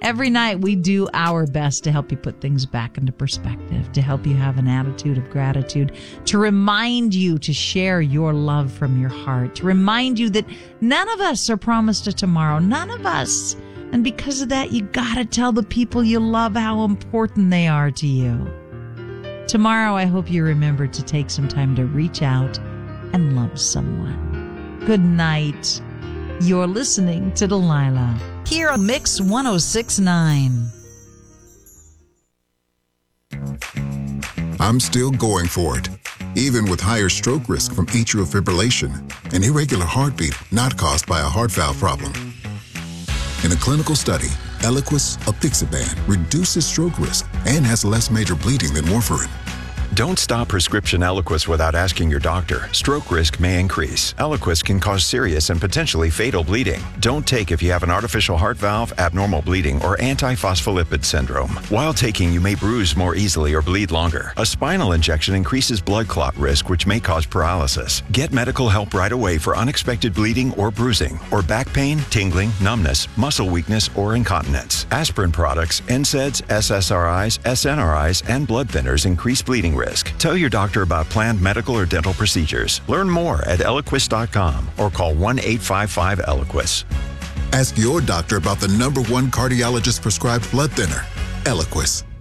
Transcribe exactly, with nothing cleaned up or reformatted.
Every night we do our best to help you put things back into perspective, to help you have an attitude of gratitude, to remind you to share your love from your heart, to remind you that none of us are promised a tomorrow, none of us. And because of that, you gotta tell the people you love how important they are to you. Tomorrow, I hope you remember to take some time to reach out and love someone. Good night. You're listening to Delilah here on Mix one oh six point nine. I'm still going for it, even with higher stroke risk from atrial fibrillation, an irregular heartbeat not caused by a heart valve problem. In a clinical study, Eliquis apixaban reduces stroke risk and has less major bleeding than warfarin. Don't stop prescription Eliquis without asking your doctor. Stroke risk may increase. Eliquis can cause serious and potentially fatal bleeding. Don't take if you have an artificial heart valve, abnormal bleeding, or antiphospholipid syndrome. While taking, you may bruise more easily or bleed longer. A spinal injection increases blood clot risk, which may cause paralysis. Get medical help right away for unexpected bleeding or bruising, or back pain, tingling, numbness, muscle weakness, or incontinence. Aspirin products, N SAIDs, S S R Is, S N R Is, and blood thinners increase bleeding risk. Tell your doctor about planned medical or dental procedures. Learn more at Eliquis dot com or call one eight five five Eliquis. Ask your doctor about the number one cardiologist prescribed blood thinner, Eliquis.